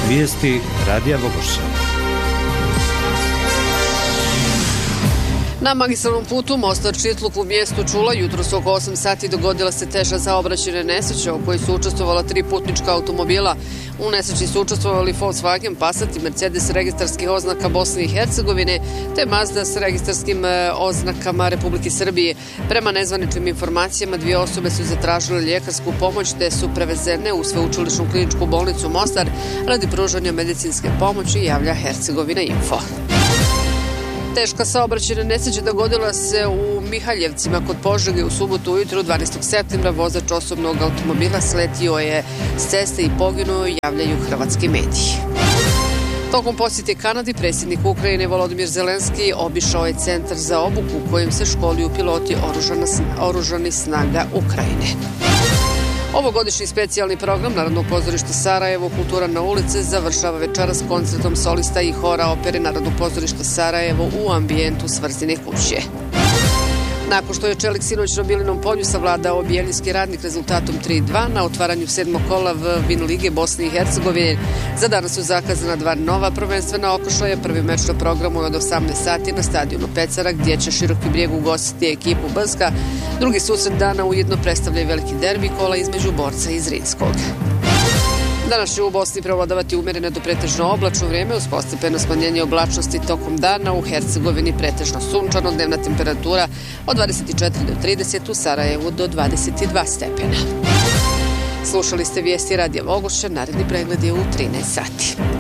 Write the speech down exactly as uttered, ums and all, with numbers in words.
Vijesti Radija Vogošća. Na magistralnom putu Mostar Čitluk u mjestu Čula jutros oko osam sati dogodila se teža saobraćajna nesreća u kojoj su učestvovala tri putnička automobila. U nesreći su učestvovali Volkswagen, Passat i Mercedes registarskih oznaka Bosne i Hercegovine te Mazda s registarskim oznakama Republike Srbije. Prema nezvaničnim informacijama dvije osobe su zatražile lijekarsku pomoć te su prevezene u sveučilišnu kliničku bolnicu Mostar radi pružanja medicinske pomoći, javlja Hercegovina Info. Teška saobraćajna nesreća dogodila se u Mihaljevcima kod Požege u subotu ujutro dvanaestog septembra. Vozač osobnog automobila sletio je s ceste i poginuo, javljaju hrvatski mediji. Tokom posjete Kanadi predsjednik Ukrajine Volodimir Zelenski obišao je centar za obuku u kojem se školuju piloti oružanih snaga Ukrajine. Ovogodišnji specijalni program Narodnog pozorišta Sarajevo Kultura na ulici završava večeras koncertom solista i hora opere Narodnog pozorišta Sarajevo u ambijentu Svrzine kuće. Nakon što je Čelik sinoć na Bilinom polju savladao Bijeljinski Radnik rezultatom tri dva na otvaranju sedmog kola Vin Lige Bosne i Hercegovine, za danas su zakazana dva nova prvenstvena okršaja. Prvi meč na programu je od osamnaest sati na stadionu Pecara gdje će Široki Brijeg ugostiti ekipu Brska. Drugi susret dana ujedno predstavlja veliki derbi kola između Borca i Zrinskog. Danas će u Bosni prevladavati umjereno do pretežno oblačno vrijeme uz postepeno smanjenje oblačnosti tokom dana. U Hercegovini pretežno sunčano, dnevna temperatura od dvadeset četiri do trideset, u Sarajevu do dvadeset dva stepena. Slušali ste vijesti Radija Vogošća, naredni pregled je u trinaest sati.